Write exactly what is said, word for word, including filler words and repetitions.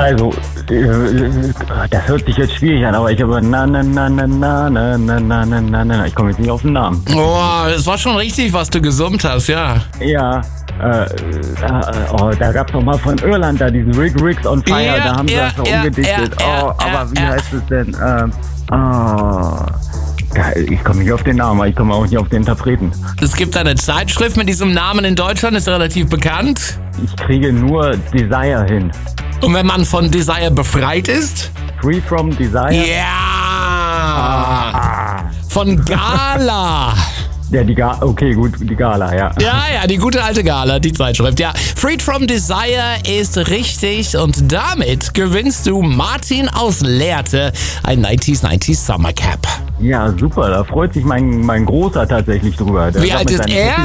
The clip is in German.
Also, äh, das hört sich jetzt schwierig an, aber ich habe na na na na na na na na na na na. Ich komme jetzt nicht auf den Namen. Oh, es war schon richtig, was du gesummt hast, ja. Ja. Äh, äh, oh, da gab's doch mal von Irland da diesen Rick Ricks on Fire, Ja, da haben sie ja, das so ja, umgedichtet. ja, oh, ja, aber wie ja. heißt es denn? Ähm, oh, geil, ich komme nicht auf den Namen, aber ich komme auch nicht auf den Interpreten. Es gibt eine Zeitschrift mit diesem Namen in Deutschland, ist relativ bekannt. Ich kriege nur Desire hin. Und wenn man von Desire befreit ist? Free from Desire? Ja! Ah, Von Gala! ja, die Gala, okay, gut, die Gala, ja. Ja, ja, die gute alte Gala, die Zeitschrift. Ja, Freed from Desire ist richtig und damit gewinnst du Martin aus Lehrte ein neunzig neunzig Summer Cap. Ja, super, da freut sich mein, mein Großer tatsächlich drüber. Der Wie hat alt mit ist seinen er?